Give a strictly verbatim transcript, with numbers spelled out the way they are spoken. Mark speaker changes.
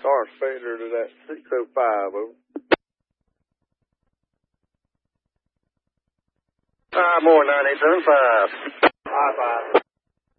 Speaker 1: Car failure to that six oh five, over.
Speaker 2: Five more, nine eight seven five.
Speaker 1: Five five.